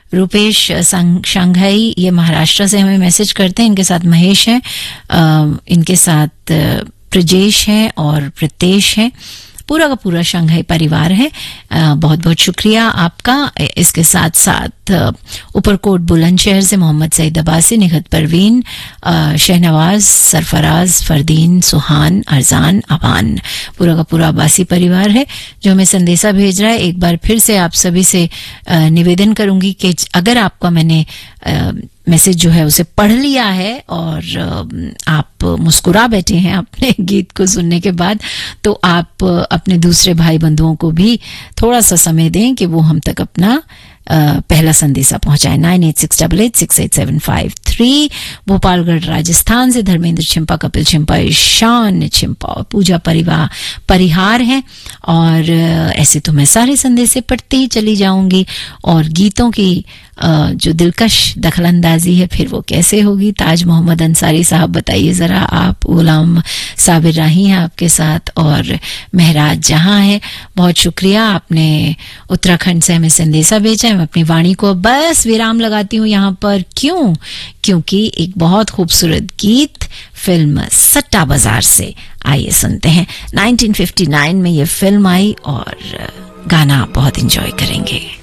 Rupesh Shanghai ये महाराष्ट्र से हमें मैसेज करते हैं। इनके साथ महेश हैं, इनके साथ प्रजेश हैं और प्रितेश हैं। पूरा का पूरा शंघाई परिवार है। बहुत बहुत शुक्रिया आपका। इसके साथ साथ ऊपरकोट बुलंदशहर से मोहम्मद सईद अब्बासी, निखत परवीन, शहनवाज, सरफराज, फरदीन, सुहान, अरजान, अबान, पूरा का पूरा अब्बासी परिवार है जो हमें संदेशा भेज रहा है। एक बार फिर से आप सभी से निवेदन करूंगी कि अगर आपका मैंने मैसेज जो है उसे पढ़ लिया है और आप मुस्कुरा बैठे हैं अपने गीत को सुनने के बाद, तो आप अपने दूसरे भाई बंधुओं को भी थोड़ा सा समय दें कि वो हम तक अपना पहला संदेशा पहुंचाए। 9868886753 भोपालगढ़ राजस्थान से धर्मेंद्र छिंपा, कपिल छिंपा, ईशान छिंपा और पूजा परिहार हैं। और ऐसे तो मैं सारे संदेशे पढ़ते ही चली जाऊंगी और गीतों की जो दिलकश दखलंदाजी है फिर वो कैसे होगी। ताज मोहम्मद अंसारी साहब बताइए जरा, आप गुलाम साबिर राही हैं आपके साथ और महराज जहां है, बहुत शुक्रिया, आपने उत्तराखंड से हमें संदेशा भेजा। मैं अपनी वाणी को बस विराम लगाती हूँ यहाँ पर। क्योंकि एक बहुत खूबसूरत गीत फिल्म सट्टा बाजार से आइए सुनते हैं। 1959 में ये फिल्म आई और गाना आप बहुत एंजॉय करेंगे।